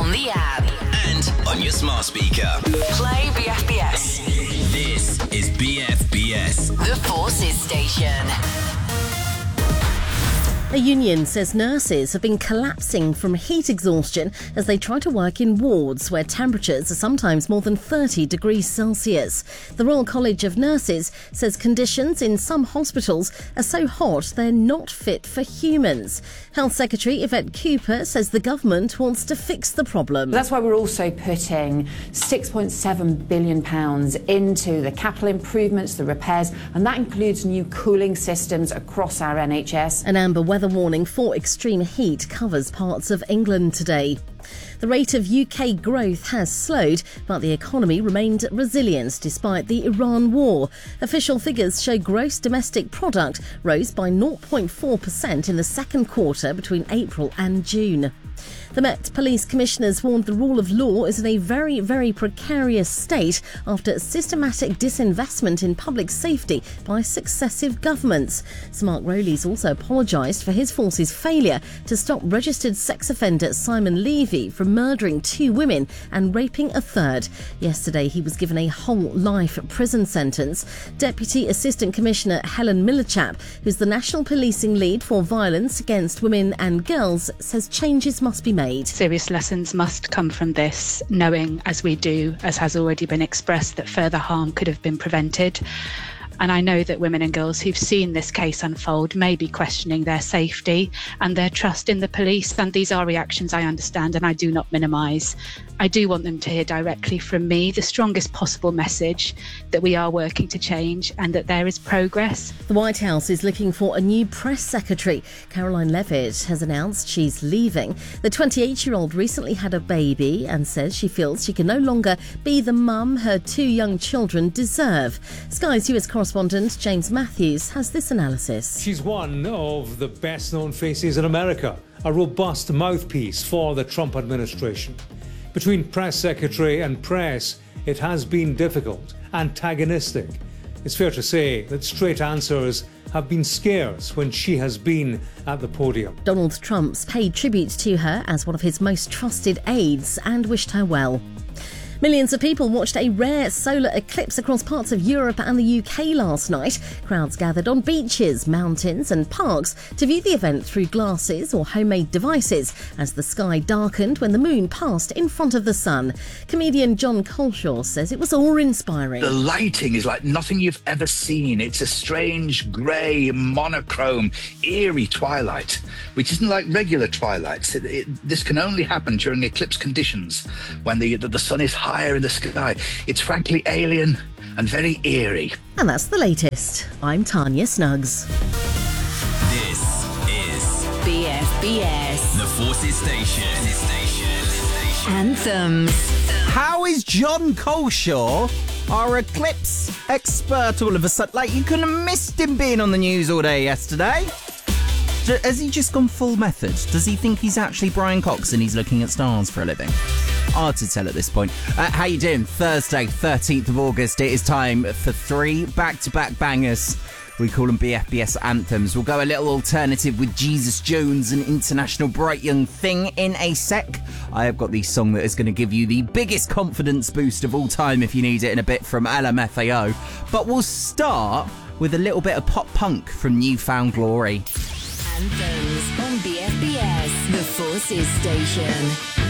on the app and on your smart speaker. Play BFBS. This is BFBS, The Forces Station. A union says nurses have been collapsing from heat exhaustion as they try to work in wards where temperatures are sometimes more than 30 degrees Celsius. The Royal College of Nurses says conditions in some hospitals are so hot they're not fit for humans. Health Secretary Yvette Cooper says the government wants to fix the problem. That's why we're also putting £6.7 billion into the capital improvements, the repairs, and that includes new cooling systems across our NHS. An amber weather warning for extreme heat covers parts of England today. The rate of UK growth has slowed, but the economy remained resilient despite the Iran war. Official figures show gross domestic product rose by 0.4% in the second quarter between April and June. The Met Police Commissioners warned the rule of law is in a very, very precarious state after systematic disinvestment in public safety by successive governments. Sir Mark Rowley's also apologised for his force's failure to stop registered sex offender Simon Levy from murdering 2 women and raping a third. Yesterday, he was given a whole life prison sentence. Deputy Assistant Commissioner Helen Millichap, who's the National Policing Lead for Violence Against Women and Girls, says changes must be made. Serious lessons must come from this, knowing, as we do, as has already been expressed, that further harm could have been prevented. And I know that women and girls who've seen this case unfold may be questioning their safety and their trust in the police. And these are reactions I understand and I do not minimise. I do want them to hear directly from me the strongest possible message that we are working to change and that there is progress. The White House is looking for a new press secretary. Caroline Levitt has announced she's leaving. The 28-year-old recently had a baby and says she feels she can no longer be the mum her 2 young children deserve. Sky's US correspondent James Matthews has this analysis. She's one of the best-known faces in America, a robust mouthpiece for the Trump administration. Between press secretary and press, it has been difficult, antagonistic. It's fair to say that straight answers have been scarce when she has been at the podium. Donald Trump's paid tribute to her as one of his most trusted aides and wished her well. Millions of people watched a rare solar eclipse across parts of Europe and the UK last night. Crowds gathered on beaches, mountains and parks to view the event through glasses or homemade devices as the sky darkened when the moon passed in front of the sun. Comedian John Coleshaw says it was awe-inspiring. The lighting is like nothing you've ever seen. It's a strange, grey, monochrome, eerie twilight, which isn't like regular twilights. This can only happen during eclipse conditions when the sun is higher in the sky. It's frankly alien and very eerie. And that's the latest. I'm Tanya Snuggs. this is BFBS. The Forces Station. Anthems. How is John Coleshaw, our eclipse expert, all of a sudden? Like, you couldn't have missed him being on the news all day yesterday. Has he just gone full method? Does he think he's actually Brian Cox and he's looking at stars for a living? Hard to tell at this point. How you doing? Thursday, 13th of August. It is time for 3 back-to-back bangers. We call them BFBS anthems. We'll go a little alternative with Jesus Jones and International Bright Young Thing in a sec. I have got the song that is going to give you the biggest confidence boost of all time if you need it in a bit from LMFAO. But we'll start with a little bit of pop punk from Newfound Glory. Anthems on BFBS. The Forces Station.